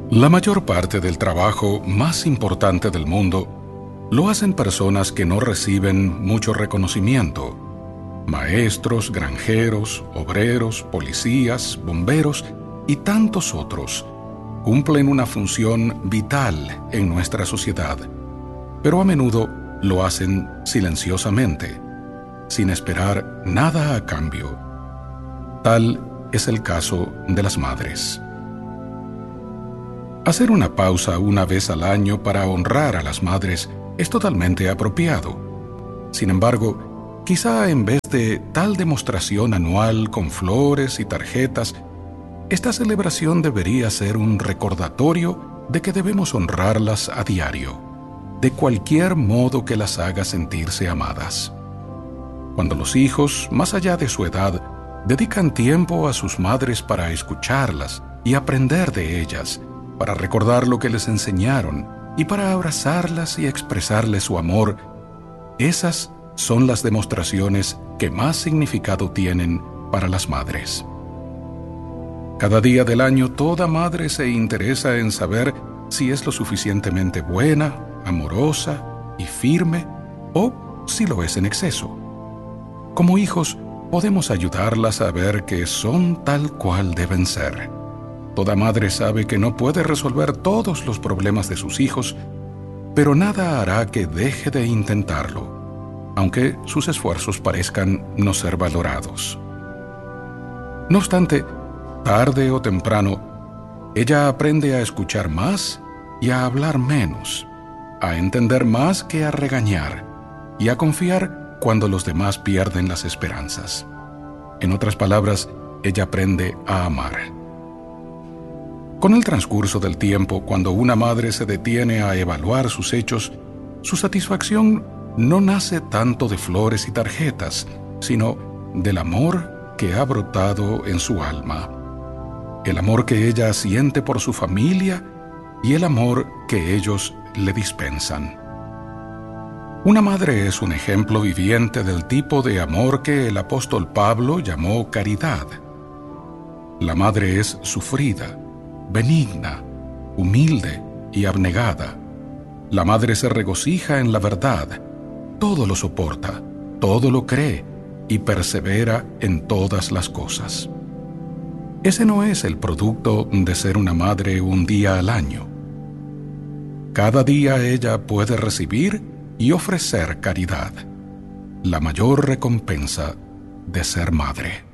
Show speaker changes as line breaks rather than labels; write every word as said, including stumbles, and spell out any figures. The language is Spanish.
La mayor parte del trabajo más importante del mundo lo hacen personas que no reciben mucho reconocimiento. Maestros, granjeros, obreros, policías, bomberos y tantos otros cumplen una función vital en nuestra sociedad, pero a menudo lo hacen silenciosamente, sin esperar nada a cambio. Tal es el caso de las madres. Hacer una pausa una vez al año para honrar a las madres es totalmente apropiado. Sin embargo, quizá en vez de tal demostración anual con flores y tarjetas, esta celebración debería ser un recordatorio de que debemos honrarlas a diario, de cualquier modo que las haga sentirse amadas. Cuando los hijos, más allá de su edad, dedican tiempo a sus madres para escucharlas y aprender de ellas, para recordar lo que les enseñaron y para abrazarlas y expresarles su amor, esas son las demostraciones que más significado tienen para las madres. Cada día del año toda madre se interesa en saber si es lo suficientemente buena, amorosa y firme, o si lo es en exceso. Como hijos, podemos ayudarlas a ver que son tal cual deben ser. Toda madre sabe que no puede resolver todos los problemas de sus hijos, pero nada hará que deje de intentarlo, aunque sus esfuerzos parezcan no ser valorados. No obstante, tarde o temprano, ella aprende a escuchar más y a hablar menos, a entender más que a regañar y a confiar cuando los demás pierden las esperanzas. En otras palabras, ella aprende a amar. Con el transcurso del tiempo, cuando una madre se detiene a evaluar sus hechos, su satisfacción no nace tanto de flores y tarjetas, sino del amor que ha brotado en su alma. El amor que ella siente por su familia y el amor que ellos le dispensan. Una madre es un ejemplo viviente del tipo de amor que el apóstol Pablo llamó caridad. La madre es sufrida, benigna, humilde y abnegada. La madre se regocija en la verdad, todo lo soporta, todo lo cree y persevera en todas las cosas. Ese no es el producto de ser una madre un día al año. Cada día ella puede recibir y ofrecer caridad, la mayor recompensa de ser madre.